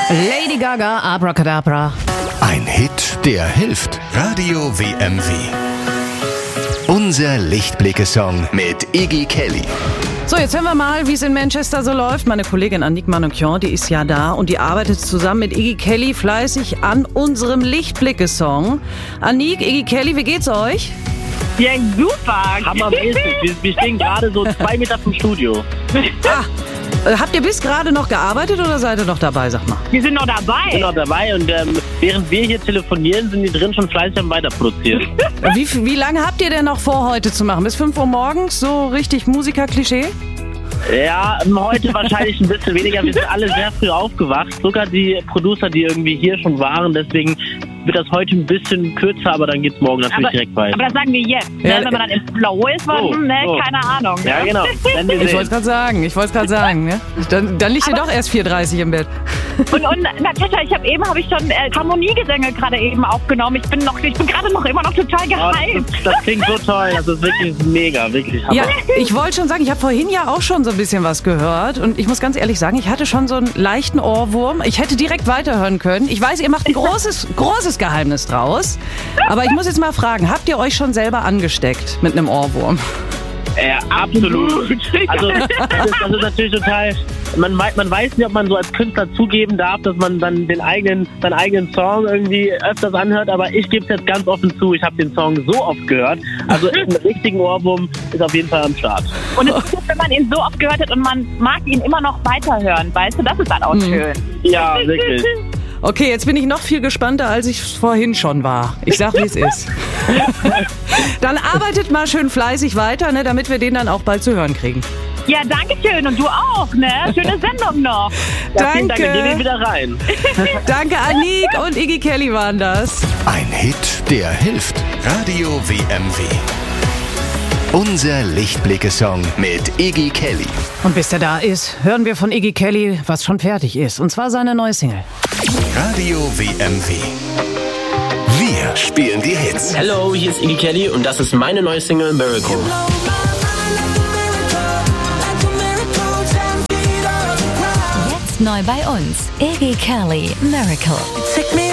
Lady Gaga, Abracadabra. Ein Hit, der hilft. Radio WMW. Unser Lichtblicke-Song mit Iggy Kelly. So, jetzt hören wir mal, wie es in Manchester so läuft. Meine Kollegin Annick Manoukian, die ist ja da und die arbeitet zusammen mit Iggy Kelly fleißig an unserem Lichtblicke-Song. Annick, Iggy Kelly, wie geht's euch? Ja, super. Hammermäßig. Wir stehen gerade so 2 Meter vom Studio. Habt ihr bis gerade noch gearbeitet oder seid ihr noch dabei, sag mal? Wir sind noch dabei. Wir sind noch dabei und während wir hier telefonieren, sind die drin schon fleißig am Weiterproduzieren. Wie lange habt ihr denn noch vor, heute zu machen? Bis 5 Uhr morgens? So richtig Musiker-Klischee? Ja, heute wahrscheinlich ein bisschen weniger. Wir sind alle sehr früh aufgewacht. Sogar die Producer, die irgendwie hier schon waren. Deswegen wird das heute ein bisschen kürzer, aber dann geht's morgen natürlich direkt weiter. Aber das sagen wir jetzt. Ja, wenn man dann im Flow ist, keine Ahnung. Ja, genau. Ich wollte es gerade sagen. Ne? Dann liegt ihr doch erst 4:30 im Bett. Und Natascha, ich habe schon Harmoniegesänge gerade eben aufgenommen. Ich bin gerade noch immer noch total gehypt. Das klingt so toll. Das ist wirklich mega, wirklich Hammer. Ja, ich wollte schon sagen, ich habe vorhin ja auch schon so ein bisschen was gehört und ich muss ganz ehrlich sagen, ich hatte schon so einen leichten Ohrwurm. Ich hätte direkt weiterhören können. Ich weiß, ihr macht ein großes Geheimnis draus, aber ich muss jetzt mal fragen, habt ihr euch schon selber angesteckt mit einem Ohrwurm? Ja, absolut. Also das ist natürlich total. Man weiß nicht, ob man so als Künstler zugeben darf, dass man dann seinen eigenen Song irgendwie öfters anhört, aber ich gebe es jetzt ganz offen zu, ich habe den Song so oft gehört. Also einen richtigen Ohrwurm ist auf jeden Fall am Start. Und es ist gut, wenn man ihn so oft gehört hat und man mag ihn immer noch weiterhören, weißt du, das ist dann auch schön. Ja, wirklich. Okay, jetzt bin ich noch viel gespannter, als ich vorhin schon war. Ich sag, wie es ist. Dann arbeitet mal schön fleißig weiter, ne, damit wir den dann auch bald zu hören kriegen. Ja, danke schön. Und du auch, ne? Schöne Sendung noch. Ja, vielen Danke. Dank, gehen wir wieder rein. Danke, Annick und Iggy Kelly waren das. Ein Hit, der hilft. Radio WMW. Unser Lichtblicke-Song mit Iggy Kelly. Und bis der da ist, hören wir von Iggy Kelly, was schon fertig ist. Und zwar seine neue Single. Radio WMW. Wir spielen die Hits. Hello, hier ist Iggy Kelly und das ist meine neue Single Miracle. Jetzt neu bei uns, Iggy Kelly, Miracle.